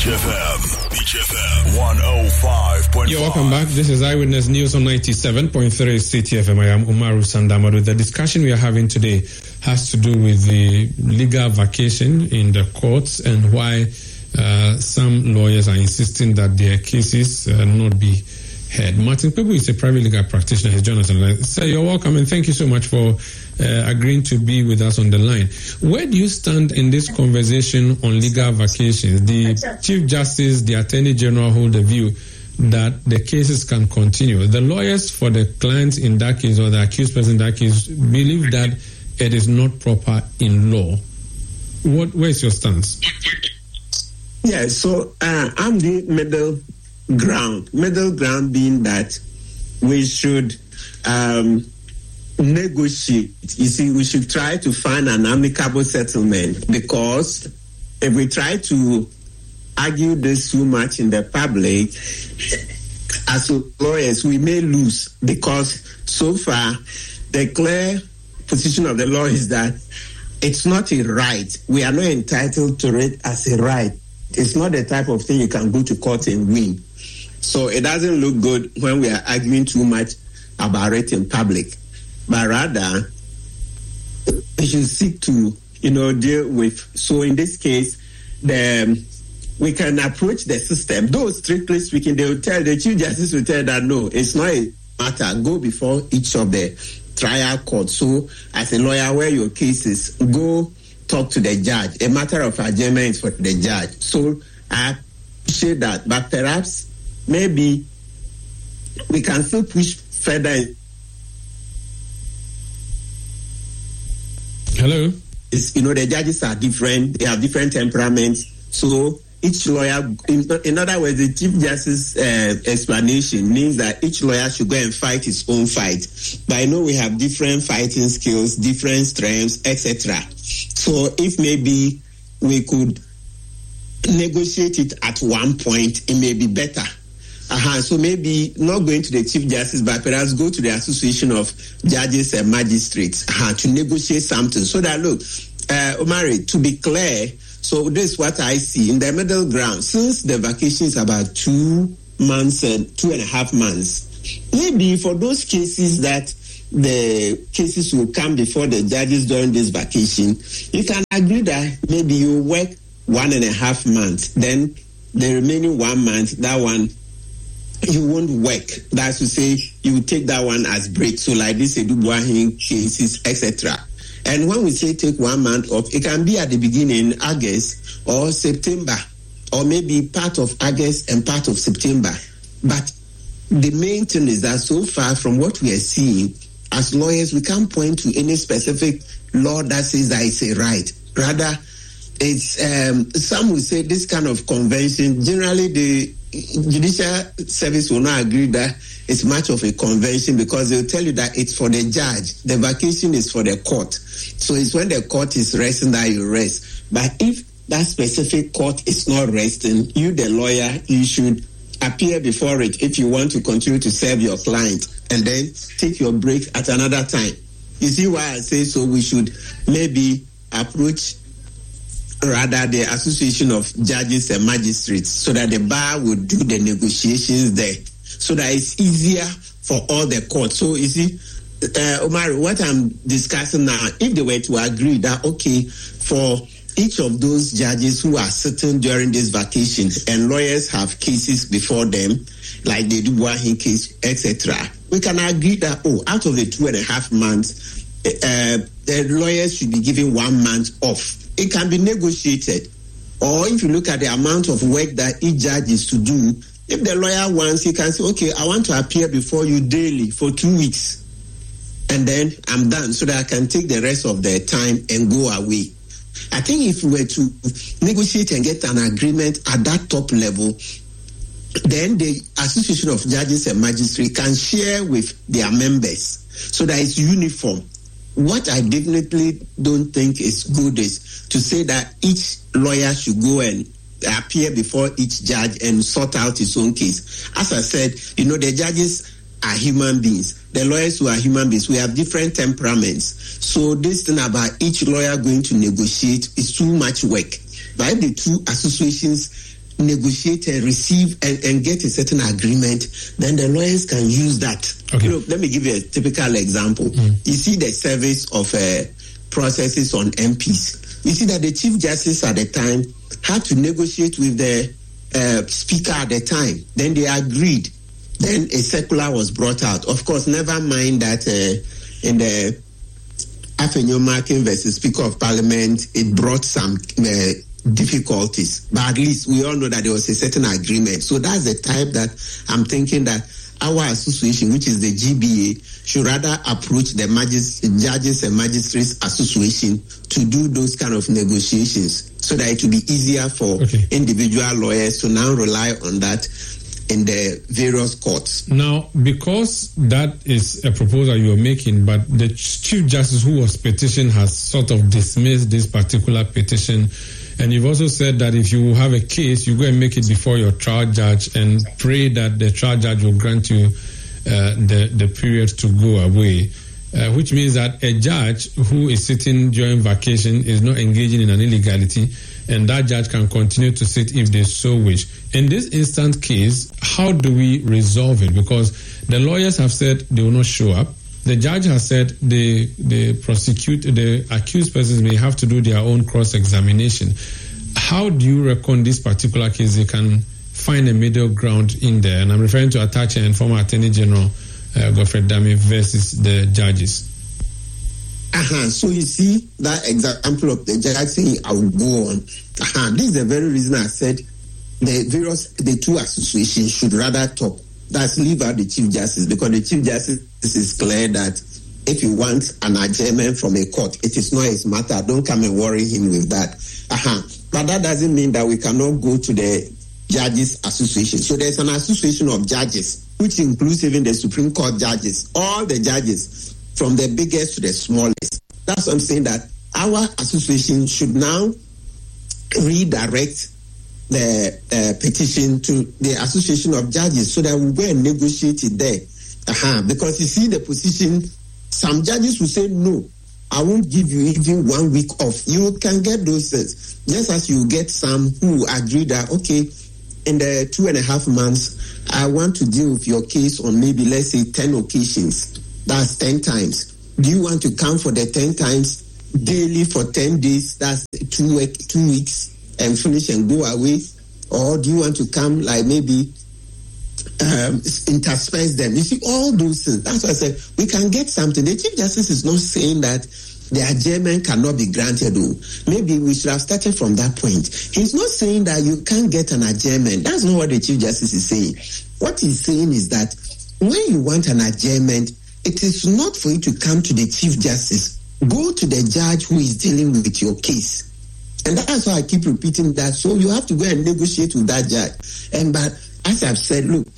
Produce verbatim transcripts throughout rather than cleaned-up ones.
Beach F M. Beach F M one oh five point five. You're welcome back. This is Eyewitness News on ninety-seven point three C T F M. I am Umaru Sandamadu. The discussion we are having today has to do with the legal vacation in the courts and why uh, some lawyers are insisting that their cases uh, not be heard. Martin Pebu is a private legal practitioner. He's Jonathan. So you're welcome and thank you so much for uh, agreeing to be with us on the line. Where do you stand in this conversation on legal vacations? The Chief Justice, the Attorney General hold the view that the cases can continue. The lawyers for the clients in that case or the accused person in that case believe that it is not proper in law. What? Where's your stance? Yeah, so uh, I'm the middle ground. Middle ground being that we should um, negotiate. You see, we should try to find an amicable settlement, because if we try to argue this too much in the public, as lawyers, we may lose, because so far the clear position of the law is that it's not a right. We are not entitled to it as a right. It's not the type of thing you can go to court and win. So it doesn't look good when we are arguing too much about it in public. But rather, we should seek to, you know, deal with. So in this case, the we can approach the system. Though strictly speaking, they will tell, the Chief Justice will tell that no, it's not a matter. Go before each of the trial courts. So as a lawyer, where your case is, go talk to the judge. A matter of adjournment is for the judge. So I appreciate that. But perhaps, maybe we can still push further. Hello? It's, you know, the judges are different. They have different temperaments. So each lawyer, in, in other words, the Chief Justice's uh, explanation means that each lawyer should go and fight his own fight. But I know we have different fighting skills, different strengths, et cetera. So if maybe we could negotiate it at one point, it may be better. Uh-huh. So maybe not going to the Chief Justice, but perhaps go to the Association of Judges and Magistrates uh-huh, to negotiate something. So that, look, uh, Omari, to be clear, so this is what I see in the middle ground. Since the vacation is about two months and two and a half months, maybe for those cases that the cases will come before the judges during this vacation, you can agree that maybe you work one and a half months, then the remaining one month, that one, you won't work. That's to say, you take that one as break. So like this, Edubuahin cases, et cetera. And when we say take one month off, it can be at the beginning, August or September, or maybe part of August and part of September. But the main thing is that so far from what we are seeing, as lawyers, we can't point to any specific law that says that it's a right. Rather, it's um, some will say this kind of convention, generally the judicial service will not agree that it's much of a convention, because they'll tell you that it's for the judge. The vacation is for the court. So it's when the court is resting that you rest. But if that specific court is not resting, you, the lawyer, you should appear before it if you want to continue to serve your client, and then take your break at another time. You see why I say so? We should maybe approach rather the Association of Judges and Magistrates, so that the bar would do the negotiations there, so that it's easier for all the courts. So you see, uh, Omar, what I'm discussing now, if they were to agree that, okay, for each of those judges who are sitting during this vacation and lawyers have cases before them, like the Dubuahin case, et cetera, we can agree that, oh, out of the two and a half months, uh, the lawyers should be given one month off. It can be negotiated. Or if you look at the amount of work that each judge is to do, if the lawyer wants, he can say, okay, I want to appear before you daily for two weeks. And then I'm done, so that I can take the rest of the time and go away. I think if we were to negotiate and get an agreement at that top level, then the Association of Judges and Magistrates can share with their members so that it's uniform. What I definitely don't think is good is to say that each lawyer should go and appear before each judge and sort out his own case. As I said, you know, the judges are human beings. The lawyers who are human beings, we have different temperaments. So this thing about each lawyer going to negotiate is too much work. But if the two associations negotiate and receive and, and get a certain agreement, then the lawyers can use that. Okay. Look, let me give you a typical example. Mm. You see the service of uh, processes on M Ps. You see that the Chief Justice at the time had to negotiate with the uh, Speaker at the time. Then they agreed. Then a circular was brought out. Of course, never mind that uh, in the Afenyo Markin versus Speaker of Parliament, it brought some uh, difficulties. But at least we all know that there was a certain agreement. So that's the type that I'm thinking that our association, which is the G B A, should rather approach the magis- Judges and Magistrates Association to do those kind of negotiations so that it will be easier for okay. individual lawyers to now rely on that in the various courts. Now, because that is a proposal you are making, but the Chief Justice who was petitioned has sort of dismissed this particular petition, and you've also said that if you have a case, you go and make it before your trial judge and pray that the trial judge will grant you uh, the, the period to go away, uh, which means that a judge who is sitting during vacation is not engaging in an illegality, and that judge can continue to sit if they so wish. In this instant case, how do we resolve it? Because the lawyers have said they will not show up. The judge has said the the prosecute the accused persons may have to do their own cross-examination. How do you reckon this particular case they can find a middle ground in there? And I'm referring to Atachi and former Attorney General uh, Godfred Dame versus the judges. Uh-huh. So you see that example of the judge saying I will go on. Uh-huh. This is the very reason I said the various the two associations should rather talk. That's leave out the Chief Justice, because the Chief Justice is clear that if you want an adjournment from a court, it is not his matter. Don't come and worry him with that. Uh-huh. But that doesn't mean that we cannot go to the Judges Association. So there's an association of judges, which includes even the Supreme Court judges, all the judges, from the biggest to the smallest. That's what I'm saying, that our association should now redirect the uh, petition to the Association of Judges so that we go and negotiate it there. Uh-huh. Because you see the position, some judges will say, no, I won't give you even one week off. You can get those things. Just as you get some who agree that, okay, in the two and a half months, I want to deal with your case on maybe, let's say, ten occasions. That's ten times. Do you want to come for the ten times daily for ten days? That's two, week, two weeks. And finish and go away? Or do you want to come like maybe um, intersperse them? You see, all those things. That's why I said we can get something. The Chief Justice is not saying that the adjournment cannot be granted. Though. Maybe we should have started from that point. He's not saying that you can't get an adjournment. That's not what the Chief Justice is saying. What he's saying is that when you want an adjournment, it is not for you to come to the Chief Justice. Go to the judge who is dealing with your case. And that's why I keep repeating that. So you have to go and negotiate with that judge. And but as I've said, look,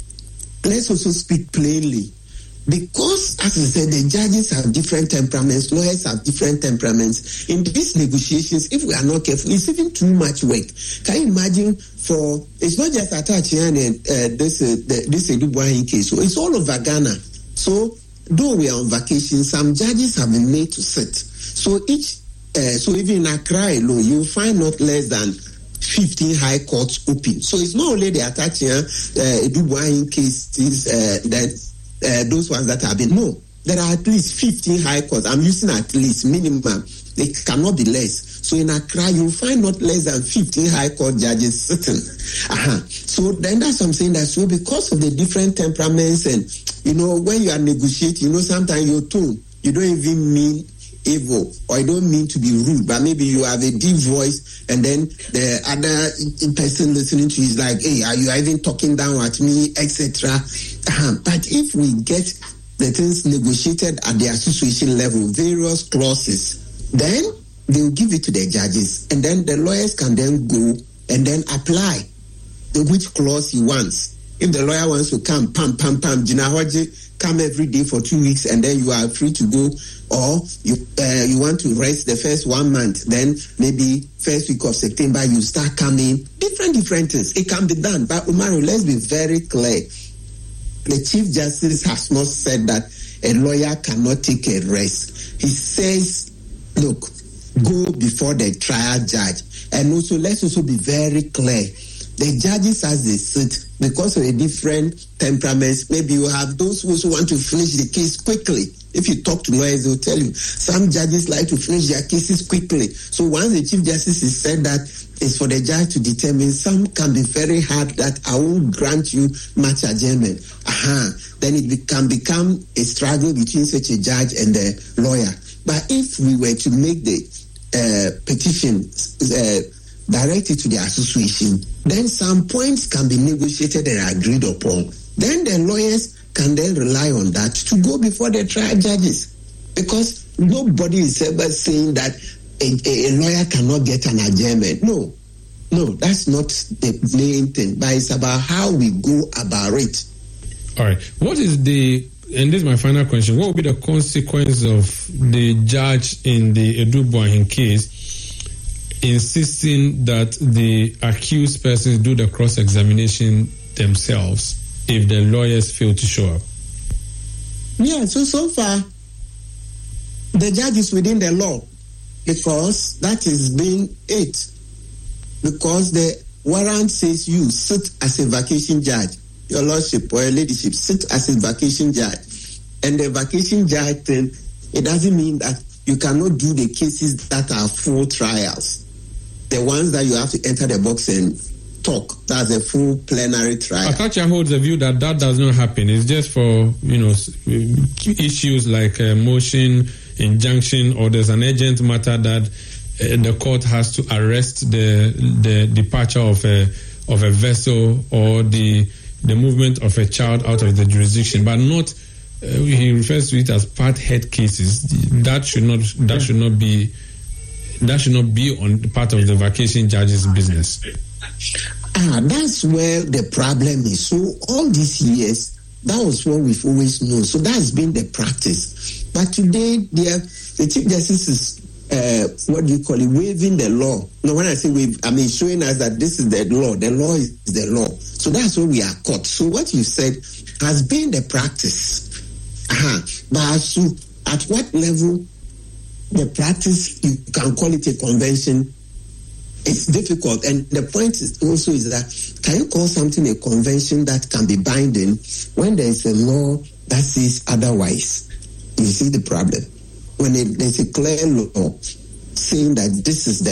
let's also speak plainly. Because, as I said, the judges have different temperaments, lawyers have different temperaments. In these negotiations, if we are not careful, it's even too much work. Can you imagine for, it's not just Atachi and uh, this uh, the, this Edubuahin case, so it's all over Ghana. So, though we are on vacation, some judges have been made to sit. So each Uh, so even in Accra alone, you find not less than fifteen high courts open. So it's not only the Atachi uh, Edubuahin cases, uh, that uh, those ones that have been. No, there are at least fifteen high courts. I'm using at least minimum. It cannot be less. So in Accra, you find not less than fifteen high court judges sitting. Uh-huh. So then that's what I'm saying, that so because of the different temperaments and, you know, when you are negotiating, you know, sometimes your tone, you don't even mean evil, or I don't mean to be rude, but maybe you have a deep voice and then the other person listening to you is like, hey, are you even talking down at me, et cetera. Uh-huh. But if we get the things negotiated at the association level, various clauses, then they will give it to the judges, and then the lawyers can then go and then apply the which clause he wants. If the lawyer wants to come, pam, pam, pam, Jinahoji, come every day for two weeks and then you are free to go, or you uh, you want to rest the first one month, then maybe first week of September you start coming. Different, different things. It can be done. But Umaru, let's be very clear. The Chief Justice has not said that a lawyer cannot take a rest. He says, look, go before the trial judge. And also, let's also be very clear. the judges as they sit, because of the different temperaments, maybe you have those who also want to finish the case quickly. If you talk to lawyers, they'll tell you some judges like to finish their cases quickly. So once the Chief Justice has said that it's for the judge to determine, some can be very hard that I won't grant you much adjournment. Aha, then it be, can become a struggle between such a judge and the lawyer. But if we were to make the uh, petition uh, directed to the association, then some points can be negotiated and agreed upon. Then the lawyers can then rely on that to go before the trial judges. Because nobody is ever saying that a, a, a lawyer cannot get an adjournment. No, no, that's not the main thing. But it's about how we go about it. All right. What is the, and this is my final question, what will be the consequence of the judge in the Edu Boahen case insisting that the accused persons do the cross-examination themselves if the lawyers fail to show up? Yeah, so so far, the judge is within the law because that is being it. Because the warrant says you sit as a vacation judge, your lordship or your ladyship, sit as a vacation judge. And the vacation judge thing, it doesn't mean that you cannot do the cases that are full trials. The ones that you have to enter the box and talk, that's a full plenary trial. Akacha holds the view that that does not happen. It's just for, you know, issues like uh, motion, injunction, or there's an urgent matter that uh, the court has to arrest the the departure of a of a vessel or the the movement of a child out of the jurisdiction, but not. Uh, he refers to it as part head cases. That should not. That should not be. That should not be on the part of the vacation judge's business. Ah, that's where the problem is. So all these years, that was what we've always known. So that's been the practice. But today, the, the Chief Justice is, uh, what do you call it, waiving the law. No, when I say waive, I mean showing us that this is the law. The law is the law. So that's where we are caught. So what you said has been the practice. Uh-huh. But so at what level the practice, you can call it a convention, it's difficult. And the point is also is that, can you call something a convention that can be binding when there is a law that says otherwise? You see the problem. When it, there's a clear law saying that this is the